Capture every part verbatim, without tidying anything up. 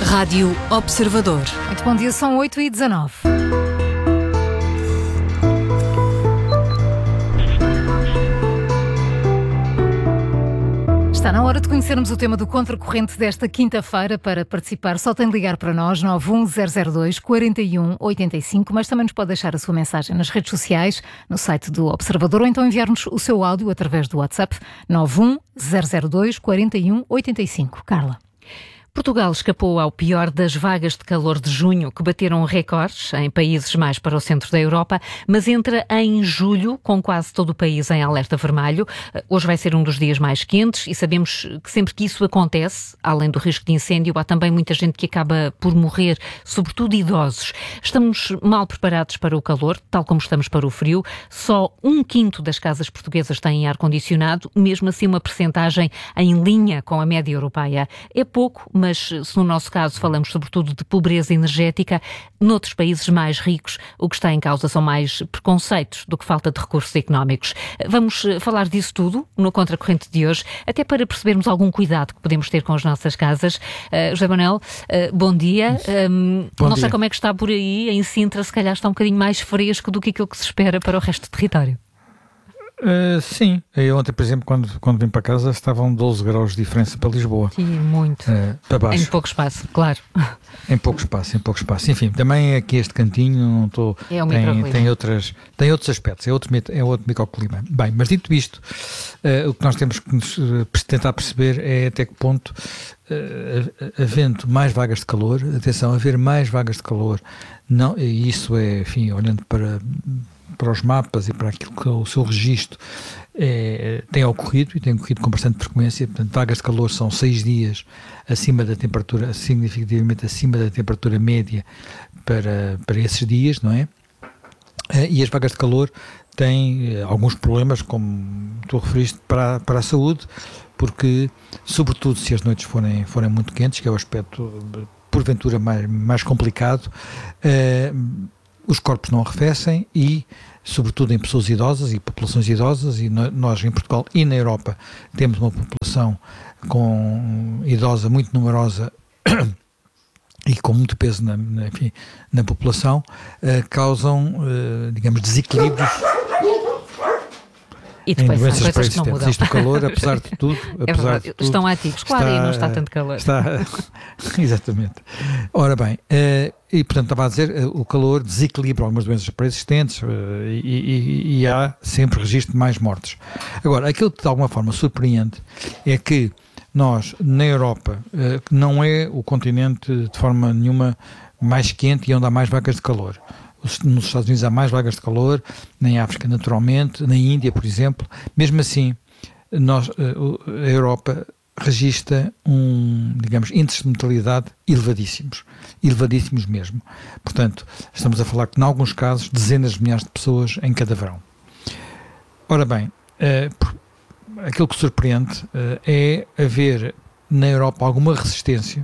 Rádio Observador. Muito bom dia, são oito e dezanove. Está na hora de conhecermos o tema do Contracorrente desta quinta-feira. Para participar, só tem de ligar para nós, nove um zero zero dois, quatro um oito cinco, mas também nos pode deixar a sua mensagem nas redes sociais, no site do Observador, ou então enviar-nos o seu áudio através do WhatsApp nove um zero zero dois, quatro um oito cinco. Carla. Portugal escapou ao pior das vagas de calor de junho, que bateram recordes em países mais para o centro da Europa, mas entra em julho com quase todo o país em alerta vermelho. Hoje vai ser um dos dias mais quentes e sabemos que sempre que isso acontece, além do risco de incêndio, há também muita gente que acaba por morrer, sobretudo idosos. Estamos mal preparados para o calor, tal como estamos para o frio. Só um quinto das casas portuguesas têm ar-condicionado, mesmo assim uma percentagem em linha com a média europeia. É pouco, mas Mas se no nosso caso falamos sobretudo de pobreza energética, noutros países mais ricos o que está em causa são mais preconceitos do que falta de recursos económicos. Vamos falar disso tudo no Contracorrente de hoje, até para percebermos algum cuidado que podemos ter com as nossas casas. Uh, José Manuel, uh, bom dia. Um, bom não dia. sei como é que está por aí, em Sintra se calhar está um bocadinho mais fresco do que aquilo que se espera para o resto do território. Uh, sim, eu ontem, por exemplo, quando, quando vim para casa, estavam doze graus de diferença para Lisboa. Sim, muito. Uh, para baixo. Em pouco espaço, claro. Em pouco espaço, em pouco espaço. Enfim, também aqui este cantinho não estou. É um tem, microclima. tem, outras, tem outros aspectos, é outro, é outro microclima. Bem, mas dito isto, uh, o que nós temos que nos, uh, tentar perceber é até que ponto, uh, havendo mais vagas de calor, atenção, haver mais vagas de calor, não, e isso é, enfim, olhando para. para os mapas e para aquilo que é o seu registro, é, tem ocorrido e tem ocorrido com bastante frequência. Portanto, vagas de calor são seis dias acima da temperatura, significativamente acima da temperatura média para, para esses dias, não é? E as vagas de calor têm alguns problemas, como tu referiste, para, para a saúde, porque, sobretudo se as noites forem, forem muito quentes, que é o aspecto, porventura, mais, mais complicado, é, os corpos não arrefecem e, sobretudo em pessoas idosas e populações idosas, e nós em Portugal e na Europa temos uma população com idosa muito numerosa e com muito peso na, na, enfim, na população, uh, causam, uh, digamos, desequilíbrios E depois em doenças há coisas que não pré-existentes. mudam. Isto o calor, apesar de tudo, É apesar verdade. de tudo, Estão ativos, claro, está, e não está tanto calor. Está, exatamente. Ora bem, uh, e portanto estava a dizer, uh, o calor desequilibra algumas doenças pré-existentes, uh, e, e, e há sempre registro de mais mortes. Agora, aquilo que de alguma forma surpreende é que nós, na Europa, uh, que não é o continente de forma nenhuma mais quente e onde há mais vagas de calor. Nos Estados Unidos há mais vagas de calor, na África naturalmente, na Índia, por exemplo. Mesmo assim, nós, a Europa registra um, digamos, índices de mortalidade elevadíssimos, elevadíssimos mesmo. Portanto, estamos a falar que, em alguns casos, dezenas de milhares de pessoas em cada verão. Ora bem, uh, aquilo que surpreende uh, é haver na Europa alguma resistência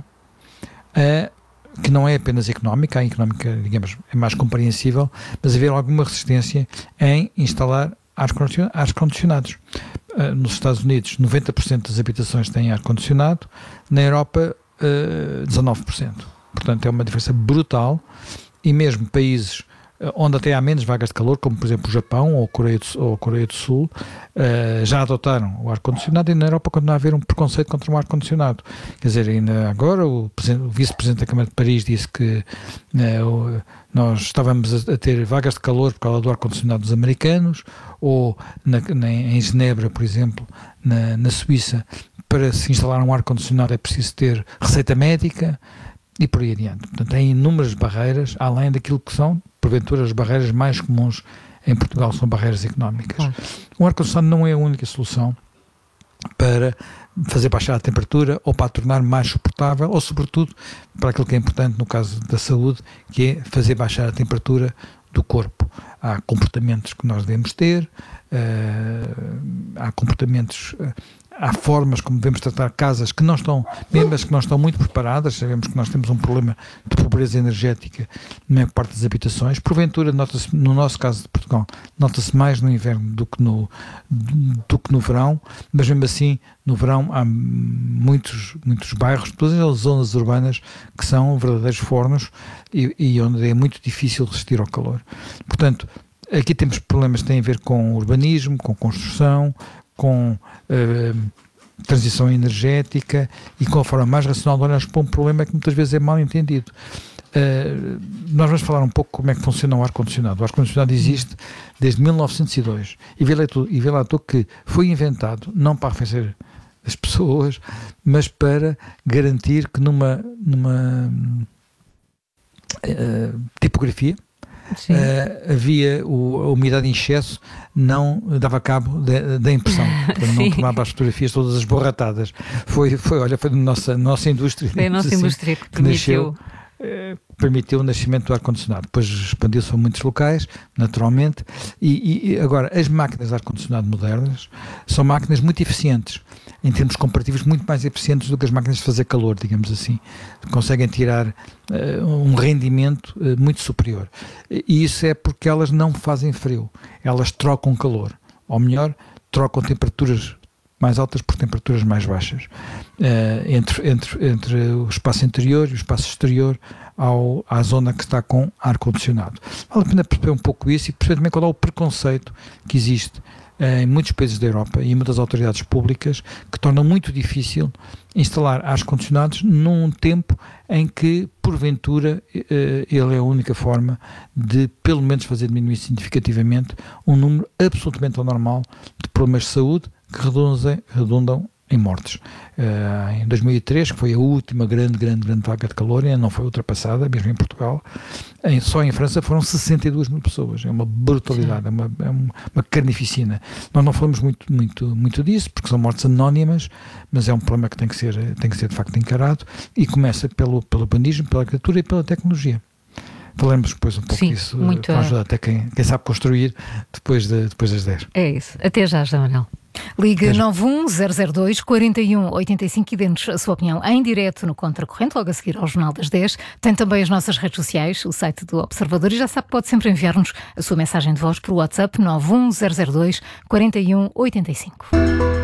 a que não é apenas económica, a económica, digamos, é mais compreensível, mas haver alguma resistência em instalar ar-condicionados. Uh, nos Estados Unidos, noventa por cento das habitações têm ar-condicionado, na Europa, uh, dezanove por cento. Portanto, é uma diferença brutal, e mesmo países uh, onde até há menos vagas de calor, como por exemplo o Japão ou a Coreia do, ou a Coreia do Sul, uh, já adotaram o ar-condicionado, e na Europa continua a haver um preconceito contra o ar-condicionado. Quer dizer, ainda agora o, o vice-presidente da Câmara de Paris disse que uh, o, nós estávamos a, a ter vagas de calor por causa do ar-condicionado dos americanos, ou na, na, em Genebra, por exemplo, na, na Suíça, para se instalar um ar-condicionado é preciso ter receita médica, e por aí adiante. Portanto, tem inúmeras barreiras, além daquilo que são, porventura, as barreiras mais comuns em Portugal, são barreiras económicas. Claro. O ar-condicionado não é a única solução para fazer baixar a temperatura ou para a tornar mais suportável, ou sobretudo para aquilo que é importante no caso da saúde, que é fazer baixar a temperatura do corpo. Há comportamentos que nós devemos ter, uh, há comportamentos uh, há formas como devemos tratar casas que não estão, mesmo as que não estão muito preparadas. Sabemos que nós temos um problema de pobreza energética na maior parte das habitações. Porventura, nota-se, no nosso caso de Portugal, nota-se mais no inverno do que no, do que no verão, mas mesmo assim, no verão há muitos, muitos bairros, todas as zonas urbanas que são verdadeiros fornos e, e onde é muito difícil resistir ao calor. Portanto, aqui temos problemas que têm a ver com urbanismo, com construção, com uh, transição energética e com a forma mais racional de olhar para um problema que muitas vezes é mal entendido. Uh, nós vamos falar um pouco como é que funciona o ar-condicionado. O ar-condicionado existe desde mil novecentos e dois e vê lá, e vê lá tu que foi inventado não para arrefecer as pessoas, mas para garantir que numa, numa uh, tipografia Uh, havia o, a umidade em excesso não dava cabo da impressão, para não tomava as fotografias todas esborratadas. Foi, foi, olha, foi a nossa, nossa indústria. Foi a nossa assim, indústria que, que permitiu. Nasceu, uh, permitiu o nascimento do ar-condicionado. Depois expandiu-se a muitos locais, naturalmente, e, e agora as máquinas de ar-condicionado modernas são máquinas muito eficientes, em termos comparativos, muito mais eficientes do que as máquinas de fazer calor, digamos assim. Conseguem tirar uh, um rendimento uh, muito superior. E isso é porque elas não fazem frio, elas trocam calor. Ou melhor, trocam temperaturas mais altas por temperaturas mais baixas. Uh, entre, entre, entre o espaço interior e o espaço exterior ao, à zona que está com ar-condicionado. Vale a pena perceber um pouco isso e perceber também qual é o preconceito que existe em muitos países da Europa e muitas autoridades públicas que tornam muito difícil instalar ar-condicionados num tempo em que, porventura, ele é a única forma de, pelo menos, fazer diminuir significativamente um número absolutamente anormal de problemas de saúde que redundam, redundam em mortes. Uh, em dois mil e três, que foi a última grande, grande, grande vaga de calor, e não foi ultrapassada, mesmo em Portugal, em, só em França foram sessenta e duas mil pessoas. É uma brutalidade, é uma, é uma carnificina. Nós não falamos muito, muito, muito disso, porque são mortes anónimas, mas é um problema que tem que ser, tem que ser de facto encarado, e começa pelo, pelo urbanismo, pela arquitetura e pela tecnologia. Falaremos depois um pouco Sim, disso, muito para ajudar até quem, quem sabe construir depois, de, depois das dez. É isso. Até já, José Manuel. Ligue nove um zero zero dois quatro um oito cinco e dê-nos a sua opinião em direto no Contracorrente, logo a seguir ao Jornal das dez. Tem também as nossas redes sociais, o site do Observador, e já sabe que pode sempre enviar-nos a sua mensagem de voz por WhatsApp nove um zero zero dois quatro um oito cinco.